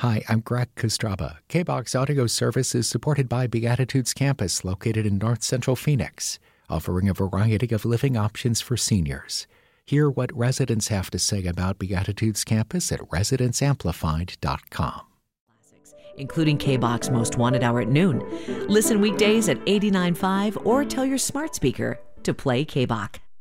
Hi, I'm Greg Kostraba. KBOX Audio Service is supported by Beatitudes Campus, located in North Central Phoenix, offering a variety of living options for seniors. Hear what residents have to say about Beatitudes Campus at residentsamplified.com. Including KBOX Most Wanted Hour at noon. Listen weekdays at 89.5 or tell your smart speaker to play KBOX.